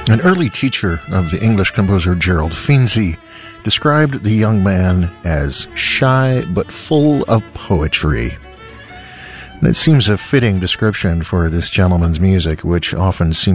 An early teacher of the English composer Gerald Finzi described the young man as shy but full of poetry. And it seems a fitting description for this gentleman's music, which often seems